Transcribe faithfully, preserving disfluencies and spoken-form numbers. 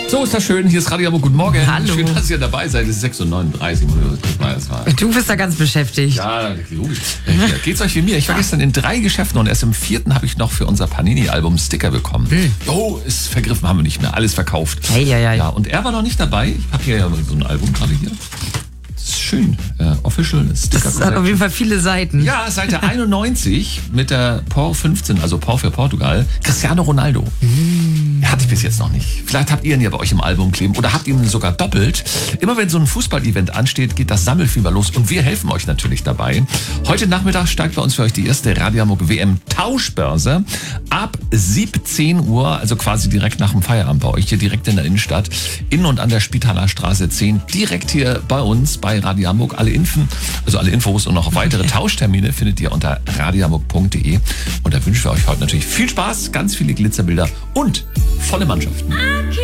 So ist das schön. Hier ist Radio Hamburg. Guten Morgen. Hallo. Schön, dass ihr dabei seid. Es ist sechs Uhr neununddreißig. Du bist da ganz beschäftigt. Ja, logisch. Ja, geht's euch wie mir? Ich war gestern in drei Geschäften und erst im vierten habe ich noch für unser Panini-Album Sticker bekommen. Hm. Oh, ist vergriffen, haben wir nicht mehr. Alles verkauft. Hey, ja, ja. Ja, und er war noch nicht dabei. Ich habe hier ja so ein Album gerade hier. Das ist schön. Äh, Official Sticker. Das hat auf jeden Fall viele Seiten. Ja, Seite einundneunzig mit der P O R fünfzehn, also P O R für Portugal. Cristiano Ronaldo. Mm. Hatte ich bis jetzt noch nicht. Vielleicht habt ihr ihn ja bei euch im Album kleben oder habt ihn sogar doppelt. Immer wenn so ein Fußball-Event ansteht, geht das Sammelfieber los und wir helfen euch natürlich dabei. Heute Nachmittag steigt bei uns für euch die erste Radio Hamburg W M-Tauschbörse. Ab siebzehn Uhr, also quasi direkt nach dem Feierabend bei euch, hier direkt in der Innenstadt, in und an der Spitaler Straße zehn, direkt hier bei uns bei Radio Hamburg. Alle Infen, also alle Infos und noch weitere Tauschtermine findet ihr unter radio hamburg punkt de. Und da wünschen wir euch heute natürlich viel Spaß, ganz viele Glitzerbilder und volle Mannschaften.